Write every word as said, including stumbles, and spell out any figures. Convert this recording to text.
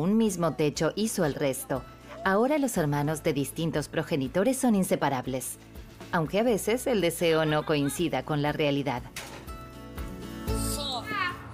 un mismo techo hizo el resto, ahora los hermanos de distintos progenitores son inseparables, aunque a veces el deseo no coincida con la realidad.